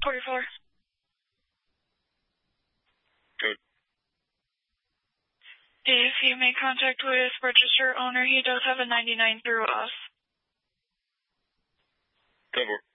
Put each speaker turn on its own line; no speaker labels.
44.
Good.
Dave, you may contact with register owner. He does have a 99 through us.
10-4.